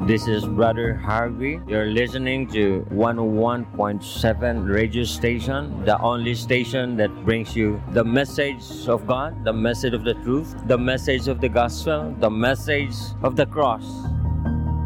This is Brother Harvey. You're listening to 101.7 radio station, the only station that brings you the message of God, the message of the truth, the message of the gospel, the message of the cross.